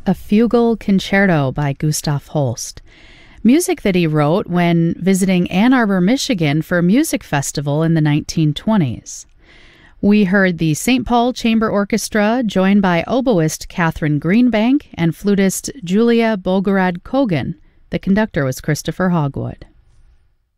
a fugal concerto by Gustav Holst, music that he wrote when visiting Ann Arbor, Michigan for a music festival in the 1920s. We heard the St. Paul Chamber Orchestra joined by oboist Catherine Greenbank and flutist Julia Bogorad Kogan. The conductor was Christopher Hogwood.